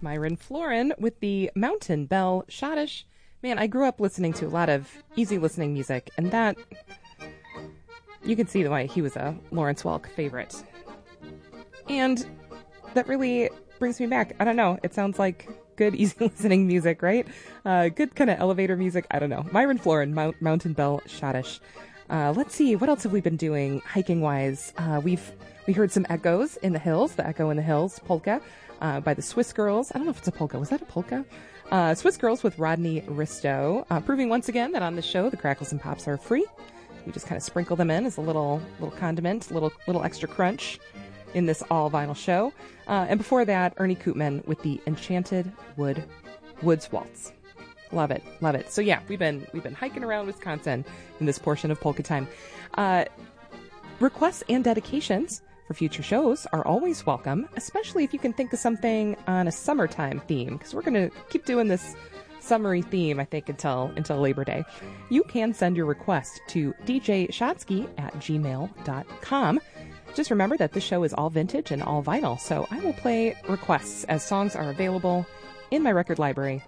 Myron Florin with the Mountain Bell Schottish. Man, I grew up listening to a lot of easy listening music, and that, you can see why he was a Lawrence Welk favorite. And that really brings me back. I don't know. It sounds like good, easy listening music, right? Good kind of elevator music. I don't know. Myron Florin, Mountain Bell Schottish. Let's see. What else have we been doing hiking-wise? We heard some echoes in the hills, the Echo in the Hills polka by the Swiss Girls. I don't know if it's a polka. Was that a polka? Swiss Girls with Rodney Risto, proving once again that on the show the crackles and pops are free. We just kind of sprinkle them in as a little condiment, little extra crunch in this all vinyl show. And before that, Ernie Koopman with the Enchanted Woods Waltz. Love it, love it. So yeah, we've been hiking around Wisconsin in this portion of Polka Time. Requests and dedications for future shows are always welcome, especially if you can think of something on a summertime theme, because we're going to keep doing this summery theme, I think, until Labor Day. You can send your request to djshotsky@gmail.com. Just remember that this show is all vintage and all vinyl, so I will play requests as songs are available in my record library,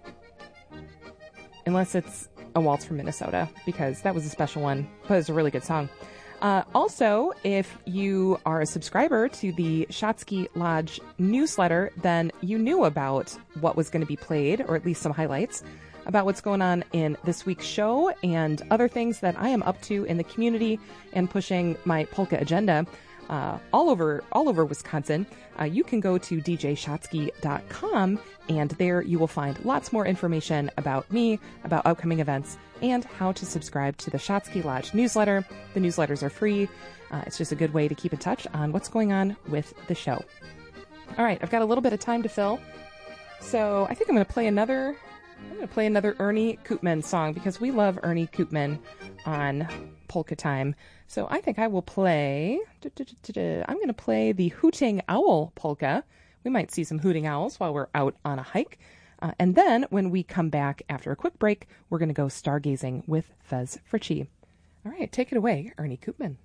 unless it's a waltz from Minnesota, because that was a special one, but it's a really good song. Also, if you are a subscriber to the Shotsky Lodge newsletter, then you knew about what was going to be played, or at least some highlights about what's going on in this week's show and other things that I am up to in the community and pushing my polka agenda all over Wisconsin. You can go to djshotsky.com, and there you will find lots more information about me, about upcoming events, and how to subscribe to the Shotsky Lodge newsletter. The newsletters are free. It's just a good way to keep in touch on what's going on with the show. All right, I've got a little bit of time to fill, so I think I'm going to play another Ernie Koopman song, because we love Ernie Koopman on Polka Time. So I think I will play, I'm going to play the Hooting Owl Polka. We might see some hooting owls while we're out on a hike. And then when we come back after a quick break, we're going to go stargazing with Fez Fritchie. All right, take it away, Ernie Koopman.